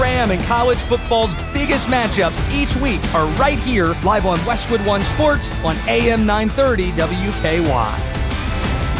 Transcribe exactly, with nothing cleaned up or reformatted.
Graham and college football's biggest matchups each week are right here live on Westwood One Sports on A M nine thirty W K Y.